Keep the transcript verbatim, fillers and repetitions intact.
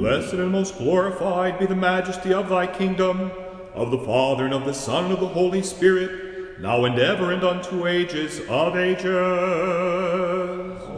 Blessed and most glorified be the majesty of thy kingdom, of the Father, and of the Son, and of the Holy Spirit, now and ever, and unto ages of ages.